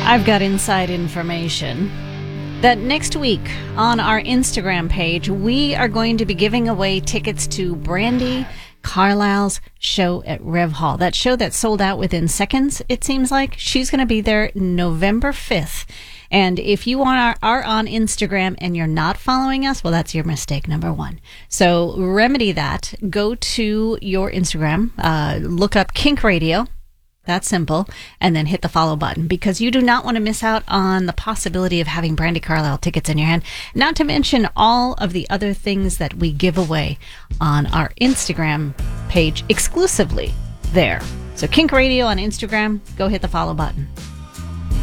I've got inside information that next week on our Instagram page, we are going to be giving away tickets to Brandi Carlile's show at Rev Hall. That show that sold out within seconds, it seems like. She's going to be there November 5th. And if you are on Instagram and you're not following us, well, that's your mistake, number one. So remedy that. Go to your Instagram, look up Kink Radio. That's simple. And then hit the follow button, because you do not want to miss out on the possibility of having Brandi Carlile tickets in your hand. Not to mention all of the other things that we give away on our Instagram page exclusively there. So Kink Radio on Instagram, go hit the follow button.